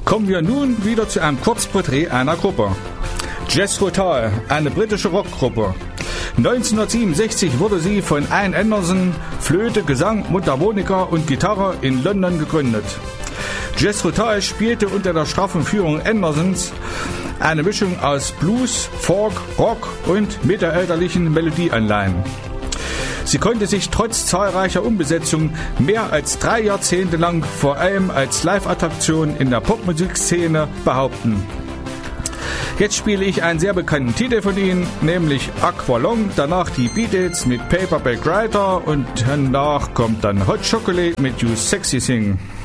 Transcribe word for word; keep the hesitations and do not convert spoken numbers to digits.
Kommen wir nun wieder zu einem Kurzporträt einer Gruppe. Jethro Tull, eine britische Rockgruppe. neunzehnhundertsiebenundsechzig wurde sie von Ian Anderson, Flöte, Gesang, Mundharmonika und Gitarre in London gegründet. Jethro Tull spielte unter der straffen Führung Andersons eine Mischung aus Blues, Folk, Rock und mittelalterlichen Melodieanleihen. Sie konnte sich trotz zahlreicher Umbesetzungen mehr als drei Jahrzehnte lang vor allem als Live-Attraktion in der Popmusikszene behaupten. Jetzt spiele ich einen sehr bekannten Titel von ihnen, nämlich Aqualung, danach die Beatles mit Paperback Writer und danach kommt dann Hot Chocolate mit You Sexy Thing.